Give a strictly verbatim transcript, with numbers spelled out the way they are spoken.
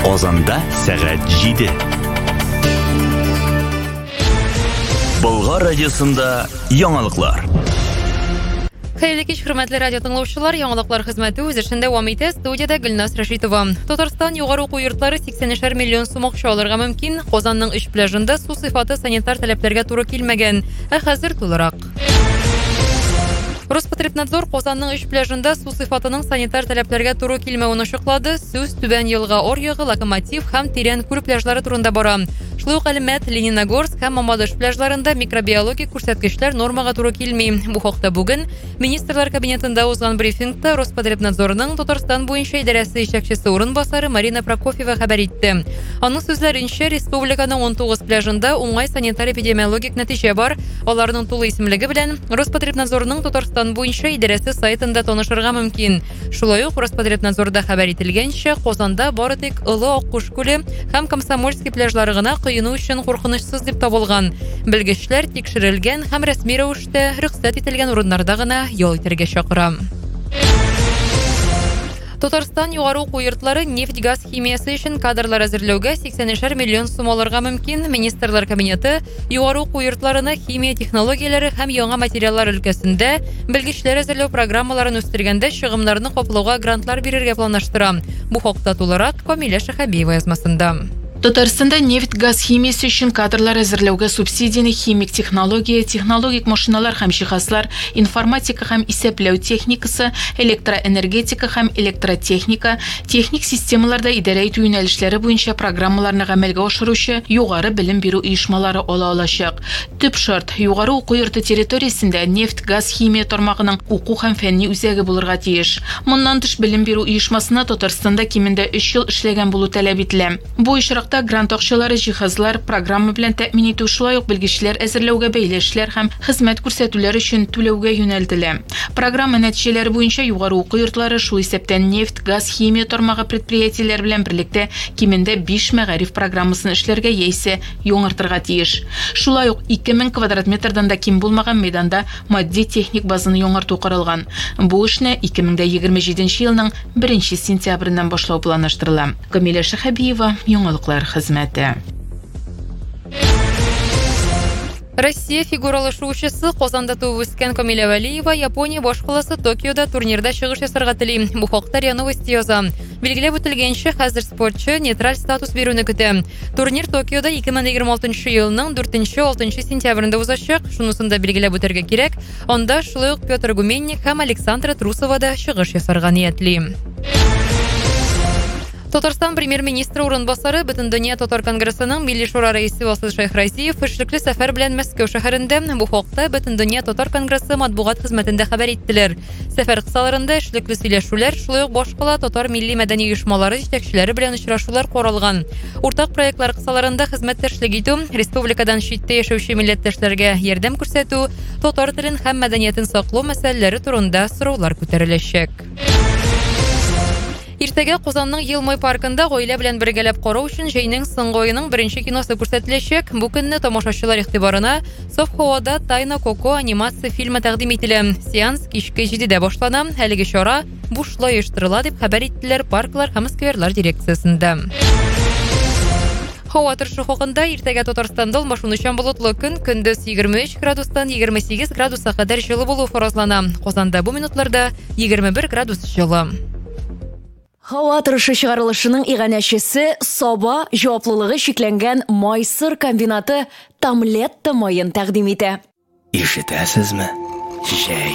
Озанда сәгать җиде. Болгар радиосында яңалыклар. Хәерле кич, хөрмәтле радио тыңлаучылар, яңалыклар хезмәте үз эшен дәвам итә. Студиядә Гөлнас Рәшитова. Татарстан югары уку йортлары сиксән миллион сум акча алырга мөмкин. Казанның өч пляжында су сыйфаты санитар таләпләргә туры килмәгән. Ә хәзер тулырак. Роспотребнадзор Казанның өч пляжында су сыйфатының санитар таләпләргә туры килмәвен ачыклады. Сүз Түбән елга Оръягы, Локомотив һәм Тирән күл пляжлары турында бара. Шулай ук Әлмәт, Лениногорск һәм Мамадыш пляжларында микробиологик күрсәткечләр нормага туры килми. Бу хакта бүген министрлар кабинетында узган брифингта Роспотребнадзорның Татарстан буенча идарәсе җитәкчесе орынбасары Марина Прокофьева хәбәр итте. Аның сүзләренчә, республиканың он тугыз пляжында уңай санитар-эпидемиологик нәтиҗә бар. Аларның тулы исемлеге белән Роспотребнадзорның Татарстан буенча идарәсе сайтында танышырга мөмкин. Шулай ук Роспотребнадзорда хәбәр ителгәнчә, Казанда бары тик Олы Аккуш күле һәм Комсомольский пляжлары гына кыйну өчен куркынычсыз дип табылган. Белгечләр тикшерелгән һәм рәсми рәвештә рөхсәт ителгән урыннарда гына ял итәргә чакыра. Татарстан югары уку йортлары нефть-газ химиясе өчен кадрлар әзерләүгә сиксән миллион сум алырга мөмкин. Министрлар кабинеты югары уку йортларына химия технологияләре һәм яңа материаллар өлкәсендә белгечләр әзерләү программаларын үстергәндә чыгымнарны каплауга грантлар бирергә планлаштыра. Бу хакта тулырак Камилә Шәһәбиева язмасында. Татарстанда нефть-газ химиясе өчен кадрлар әзерләүгә субсидияны химик технология, технологик машиналар һәм җиһазлар, информатика һәм исәпләү техникасы, электроэнергетика һәм электротехника, техник системаларда идарә итү юнәлешләре буенча программаларны гамәлгә ашыручы югары белем бирү оешмалары ала алачак. Төп шарт — югары уку йорты территориясендә нефть-газ химия тармагының уку һәм фәнни үзәге булырга тиеш. Моннан тыш белем бирү оешмасына Татарстанда кимендә өч ел эшләгән булу таләп ителә. Бу очракта грант акчалары, җиһазлар, программа белән тәэмин итү, шулай ук белгечләр әзерләүгә бәйле эшләр һәм хезмәт күрсәтүләр өчен түләүгә юнәлтелә. Программа нәтиҗәләре буенча югары уку йортлары шул исәптән нефть, газ, химия тармагы предприятиеләр белән берлектә кимендә биш мәгариф программасын эшләргә яисә яңартырга тиеш. Шулай ук ике мең квадрат метрдан да ким булмаган мәйданда матди техник базаны яңарту каралган. Бу эшне ике мең егерме җиденче елның беренче сентябреннән башлау планлаштырыла. Камилә Шәһәбиева, яңалыклар хезмәте. Россия фигуралашучысы Казанда туып үскән Камилә Вәлиева Япония башкаласы Токиода турнирда чыгыш ясарга тели. Бу хакта РИА Новости яза. Билгеләп үтелгәнчә, хәзер спортчы нейтраль статус бирүне көтә. Турнир Токиода ике мең егерме алтынчы елның дүртенче-алтынчы сентябрендә узачак. Шунысын да билгеләп үтәргә кирәк. Анда шулай ук Петр Гуменник һәм Александра Трусова да чыгыш ясарга ниятли. Татарстан премьер-министры урынбасары Бөтендөнья татар конгрессының милли шура рәисе Васил Шайхразиев эшлекле сәфәр белән Мәскәү шәһәрендә. Бу хакта Бөтендөнья татар конгрессы матбугат хезмәтендә хәбәр иттеләр. Сәфәр кысаларында эшлекле сөйләшүләр, шулай ук башкала татар милли мәдәни оешмалары җитәкчеләре белән очрашулар каралган. Уртак проектлар кысаларында хезмәттәшлек итү, республикадан читтә яшәүче милләттәшләргә ярдәм күрсәтү, татар телен һәм мәдәниятен саклау мәсьәләләре турында сораулар күтәреләчәк. Иртәгә Казанның Елмай паркында гаилә белән бергәләп карау өчен җәйнең соңгы аеның беренче киносы күрсәтеләчәк. Бу көнне тамашачылар игътибарына Саф һавада Тайна Коко анимация фильмы тәкъдим ителә. Сеанс кичке җидедә башлана. Әлеге чара бушлай оештырыла дип хәбәр иттеләр парклар һәм скверлар дирекциясендә. Һава торышы хакында иртәгә Татарстанда алмашынучан болытлы көн, көндез егерме өч градустан егерме сигез градуска кадәр җылы булу фаразлана. Казанда бу минутларда егерме бер градус җылы. Һава торышы чыгарылышының иганәчесе Саба җаваплылыгы шикләнгән майсыр комбинаты Тамлетта майын тәкъдим итә. Ишетәсезме? Җәй